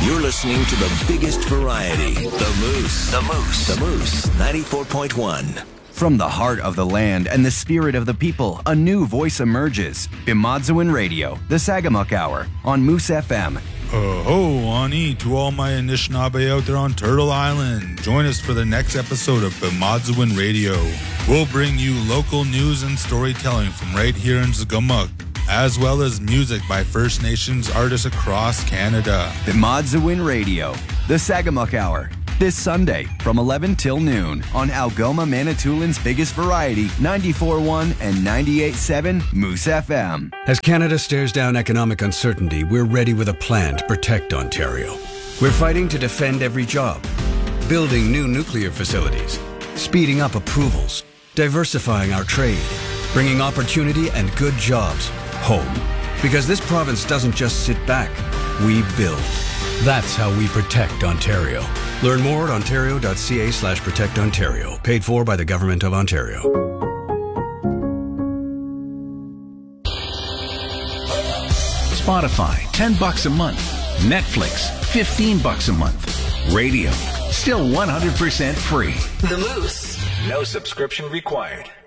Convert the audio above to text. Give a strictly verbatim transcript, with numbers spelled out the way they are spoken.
You're listening to the biggest variety, The Moose. The Moose. The Moose, ninety-four point one. From the heart of the land and the spirit of the people, a new voice emerges. Bimadzuin Radio, the Sagamuk Hour, on Moose F M. Uh, ho, Ani, to all my Anishinaabe out there on Turtle Island. Join us for the next episode of Bimadzuin Radio. We'll bring you local news and storytelling from right here in Sagamuk, as well as music by First Nations artists across Canada. Bimadzuin Radio, the Sagamuk Hour, this Sunday from eleven till noon on Algoma Manitoulin's biggest variety, ninety-four point one and ninety-eight point seven Moose F M. As Canada stares down economic uncertainty, we're ready with a plan to protect Ontario. We're fighting to defend every job, building new nuclear facilities, speeding up approvals, diversifying our trade, bringing opportunity and good jobs home. Because this province doesn't just sit back, we build. That's how we protect Ontario. Learn more at ontario.ca slash protect Ontario. Paid for by the Government of Ontario. Spotify, ten bucks a month. Netflix, fifteen bucks a month. Radio, still one hundred percent free. The Moose. No subscription required.